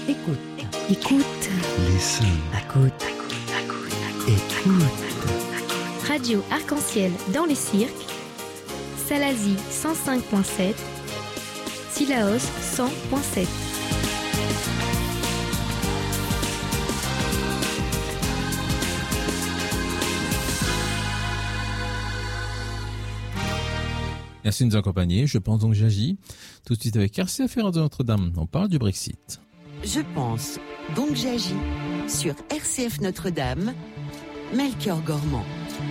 Écoute. Écoute. Listen. Écoute. Écoute. Radio Arc-en-Ciel dans les cirques, Salazie 105.7, Sillaos 100.7. Merci de nous accompagner. Je pense donc j'agis. Tout de suite avec RCF de Notre-Dame. On parle du Brexit. Je pense, donc j'agis. Sur RCF Notre-Dame, Melchior Gormand.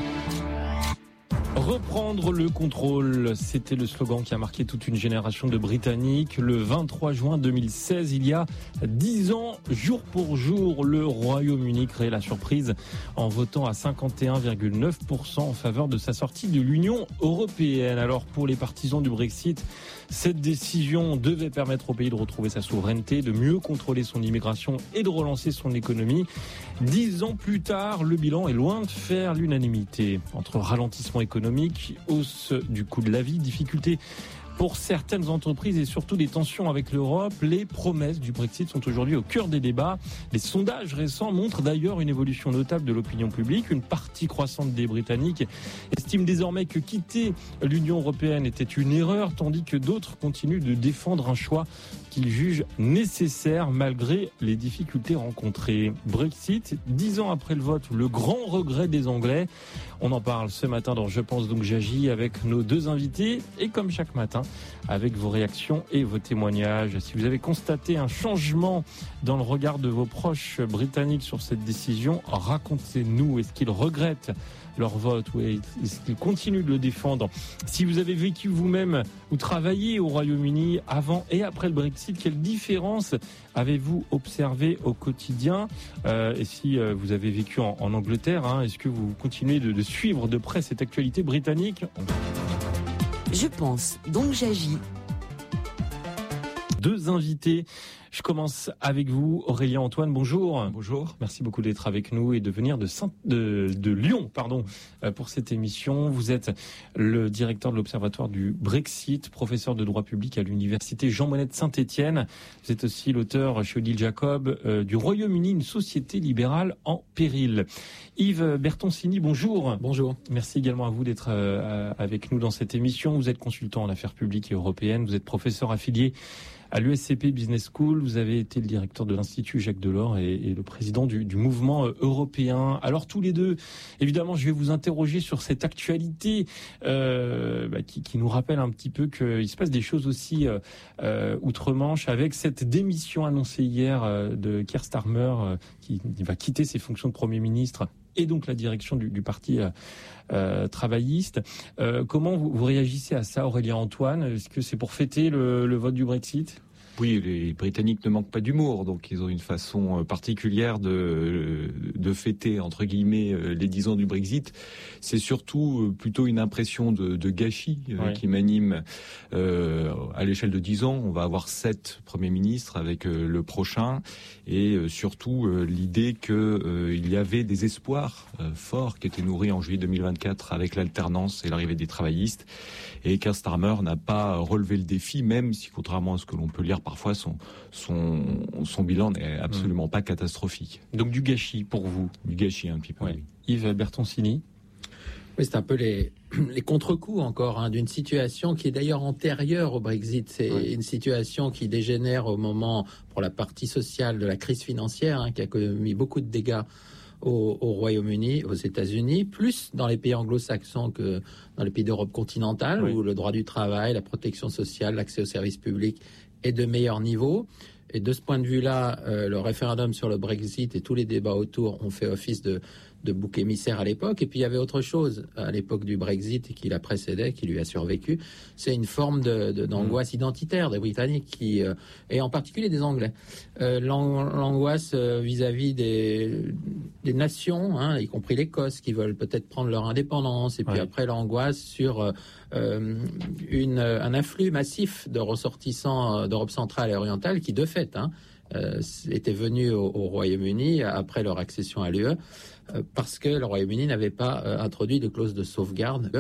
Reprendre le contrôle, c'était le slogan qui a marqué toute une génération de Britanniques. Le 23 juin 2016, il y a 10 ans, jour pour jour, le Royaume-Uni crée la surprise en votant à 51,9% en faveur de sa sortie de l'Union européenne. Alors pour les partisans du Brexit, cette décision devait permettre au pays de retrouver sa souveraineté, de mieux contrôler son immigration et de relancer son économie. 10 ans plus tard, le bilan est loin de faire l'unanimité. Entre ralentissement économique, hausse du coût de la vie, difficultés pour certaines entreprises et surtout des tensions avec l'Europe, les promesses du Brexit sont aujourd'hui au cœur des débats. Les sondages récents montrent d'ailleurs une évolution notable de l'opinion publique. Une partie croissante des Britanniques estime désormais que quitter l'Union européenne était une erreur, tandis que d'autres continuent de défendre un choix qu'ils jugent nécessaire malgré les difficultés rencontrées. Brexit, 10 ans après le vote, le grand regret des Anglais. On en parle ce matin dans Je pense donc j'agis avec nos deux invités et comme chaque matin, avec vos réactions et vos témoignages. Si vous avez constaté un changement dans le regard de vos proches britanniques sur cette décision, racontez-nous. Est-ce qu'ils regrettent leur vote ou est-ce qu'ils continuent de le défendre? Si vous avez vécu vous-même ou travaillé au Royaume-Uni avant et après le Brexit, quelle différence avez-vous observé au quotidien? Et si vous avez vécu en Angleterre, est-ce que vous continuez de suivre de près cette actualité britannique? Je pense, donc j'agis. Deux invités. Je commence avec vous, Aurélien Antoine. Bonjour. Bonjour. Merci beaucoup d'être avec nous et de venir de Lyon, pour cette émission. Vous êtes le directeur de l'Observatoire du Brexit, professeur de droit public à l'université Jean Monnet de Saint-Étienne. Vous êtes aussi l'auteur chez Odile Jacob du Royaume-Uni, une société libérale en péril. Yves Bertoncini, bonjour. Bonjour. Merci également à vous d'être avec nous dans cette émission. Vous êtes consultant en affaires publiques et européennes. Vous êtes professeur affilié à l'USCP Business School, vous avez été le directeur de l'Institut Jacques Delors et le président du mouvement européen. Alors tous les deux, évidemment, je vais vous interroger sur cette actualité qui nous rappelle un petit peu qu'il se passe des choses aussi outre-Manche avec cette démission annoncée hier de Keir Starmer qui va quitter ses fonctions de Premier ministre et donc la direction du parti travailliste. Comment vous réagissez à ça, Aurélien Antoine? Est-ce que c'est pour fêter le vote du Brexit? Oui, les Britanniques ne manquent pas d'humour, donc ils ont une façon particulière de fêter, entre guillemets, les 10 ans du Brexit. C'est surtout plutôt une impression de gâchis qui m'anime. À l'échelle de 10 ans, on va avoir 7 premiers ministres avec le prochain, et surtout l'idée qu'il y avait des espoirs forts qui étaient nourris en juillet 2024 avec l'alternance et l'arrivée des travaillistes, et Keir Starmer n'a pas relevé le défi, même si, contrairement à ce que l'on peut lire parfois, son bilan n'est absolument pas catastrophique. Donc du gâchis pour vous? Du gâchis un petit peu, oui. Yves Bertoncini? Oui, c'est un peu les contre-coups encore d'une situation qui est d'ailleurs antérieure au Brexit. C'est une situation qui dégénère au moment, pour la partie sociale, de la crise financière qui a commis beaucoup de dégâts au Royaume-Uni, aux États-Unis, plus dans les pays anglo-saxons que dans les pays d'Europe continentale, où le droit du travail, la protection sociale, l'accès aux services publics est de meilleur niveau. Et de ce point de vue-là, le référendum sur le Brexit et tous les débats autour ont fait office de bouc émissaire à l'époque. Et puis il y avait autre chose à l'époque du Brexit et qui la précédait, qui lui a survécu. C'est une forme d'angoisse identitaire des Britanniques et en particulier des Anglais. L'angoisse vis-à-vis des nations, y compris l'Écosse, qui veulent peut-être prendre leur indépendance. Et puis après l'angoisse sur un afflux massif de ressortissants d'Europe centrale et orientale qui, de fait, étaient venus au Royaume-Uni après leur accession à l'UE, parce que le Royaume-Uni n'avait pas introduit de clause de sauvegarde